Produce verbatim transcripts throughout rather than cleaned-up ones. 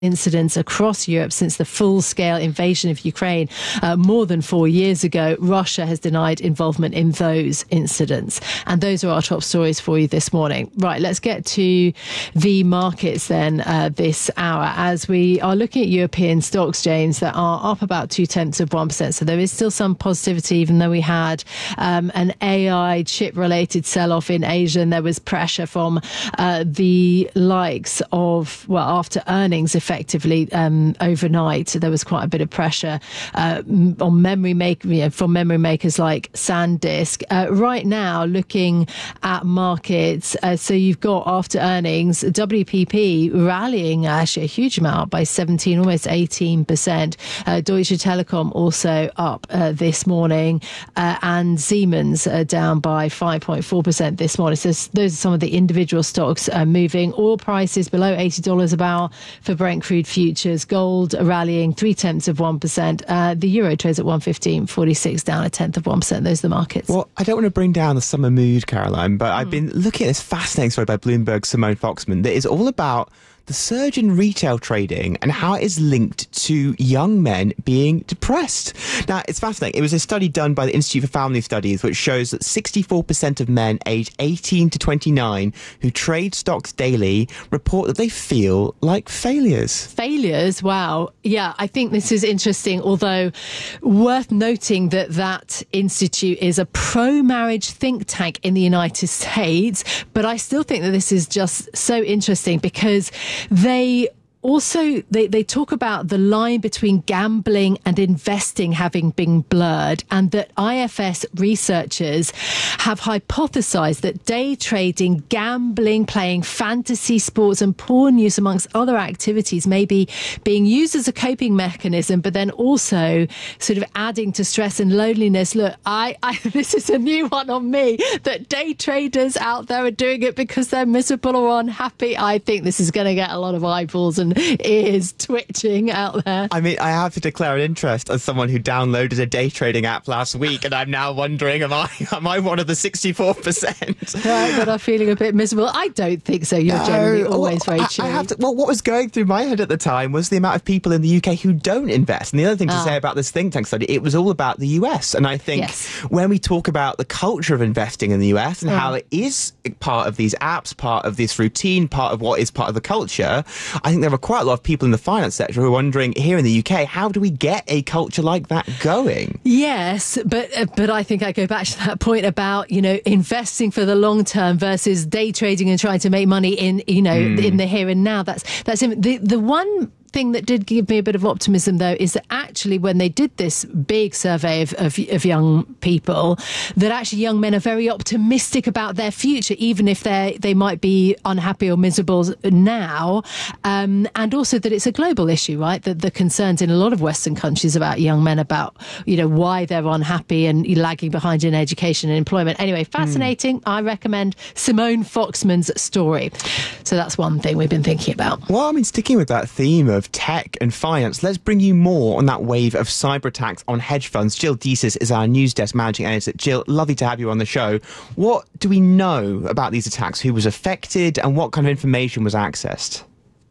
incidents across Europe since the full-scale invasion of Ukraine uh, more than four years ago. Russia has denied involvement in those incidents. And those are our top stories for you this morning. Right, let's get to the markets then uh, this hour, as we are looking at European stocks, James, that are up about two-tenths of one percent. So there is still some positivity, even though we had um, an A I chip-related sell-off in Asia, and there was pressure from uh, the likes of, well, after earnings, effectively um, overnight, there was quite a bit of pressure uh, on memory make, you know, from memory makers like SanDisk. Uh, right now, looking at markets, uh, so you've got after earnings, W P P rallying actually a huge amount by seventeen, almost eighteen percent. Uh, Deutsche Telekom also up uh, this morning, uh, and Siemens uh, down by five point four percent this morning. So those are some of the individual stocks uh, moving. Oil prices below eighty dollars a barrel for Brent crude futures. Gold rallying three tenths of one percent. Uh, the euro trades at one fifteen forty-six, down a tenth of one percent. Those are the markets. Well, I don't want to bring down the summer mood, Caroline, but mm. I've been looking at this fascinating story by Bloomberg's Simone Foxman that is all about the surge in retail trading and how it is linked to young men being depressed. Now, it's fascinating. It was a study done by the Institute for Family Studies, which shows that sixty-four percent of men aged eighteen to twenty-nine who trade stocks daily report that they feel like failures. Failures? Wow. Yeah, I think this is interesting, although worth noting that that institute is a pro-marriage think tank in the United States. But I still think that this is just so interesting because they also, they, they talk about the line between gambling and investing having been blurred, and that I F S researchers have hypothesized that day trading, gambling, playing fantasy sports and porn use, amongst other activities, may be being used as a coping mechanism, but then also sort of adding to stress and loneliness. Look, I, I this is a new one on me, that day traders out there are doing it because they're miserable or unhappy. I think this is going to get a lot of eyeballs and ears twitching out there. I mean, I have to declare an interest as someone who downloaded a day trading app last week, and I'm now wondering, am I am I one of the sixty-four percent? Right, but I'm feeling a bit miserable. I don't think so. You're no, generally always well, very I, chill. I have to, well, what was going through my head at the time was the amount of people in the U K who don't invest. And the other thing to ah. say about this think tank study, it was all about the U S. And I think yes. when we talk about the culture of investing in the U S and mm. how it is part of these apps, part of this routine, part of what is part of the culture, I think there are quite a lot of people in the finance sector who are wondering, here in the U K, how do we get a culture like that going? Yes, but uh, but I think I go back to that point about, you know, investing for the long term versus day trading and trying to make money in, you know, mm. in the here and now. That's that's the the one thing that did give me a bit of optimism, though, is that actually when they did this big survey of, of, of young people, that actually young men are very optimistic about their future, even if they they might be unhappy or miserable now, um, and also that it's a global issue, right? That the concerns in a lot of Western countries about young men, about, you know, why they're unhappy and lagging behind in education and employment. Anyway, fascinating. Mm. I recommend Simone Foxman's story. So that's one thing we've been thinking about. Well, I mean, sticking with that theme of of tech and finance, let's bring you more on that wave of cyber attacks on hedge funds. Jill Deesis is our news desk managing editor. Jill, lovely to have you on the show. What do we know about these attacks? Who was affected and what kind of information was accessed?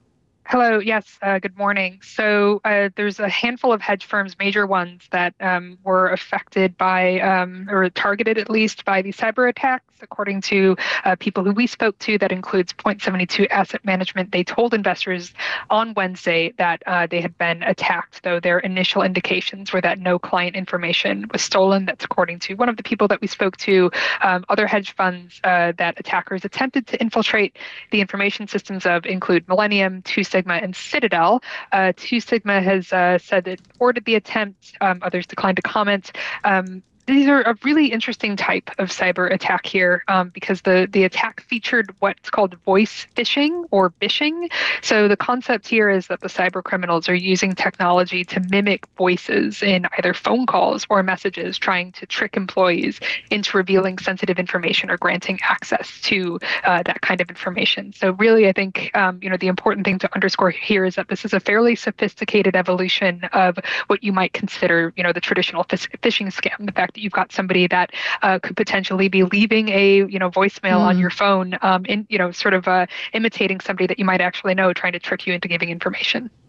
Hello. Yes. Uh, good morning. So uh, there's a handful of hedge firms, major ones, that um, were affected by um, or targeted at least by these cyber attacks. According to uh, people who we spoke to, that includes Point seventy-two Asset Management. They told investors on Wednesday that uh, they had been attacked, though their initial indications were that no client information was stolen. That's according to one of the people that we spoke to. Um, other hedge funds uh, that attackers attempted to infiltrate the information systems of include Millennium, Two Sigma, and Citadel. Uh, Two Sigma has uh, said it thwarted the attempt. Um, others declined to comment. Um, These are a really interesting type of cyber attack here um, because the, the attack featured what's called voice phishing or bishing. So the concept here is that the cyber criminals are using technology to mimic voices in either phone calls or messages, trying to trick employees into revealing sensitive information or granting access to uh, that kind of information. So really, I think um, you know the important thing to underscore here is that this is a fairly sophisticated evolution of what you might consider you know the traditional phishing scam. The fact fact that you've got somebody that uh, could potentially be leaving a, you know, voicemail mm. on your phone, um, in, you know, sort of uh, imitating somebody that you might actually know, trying to trick you into giving information.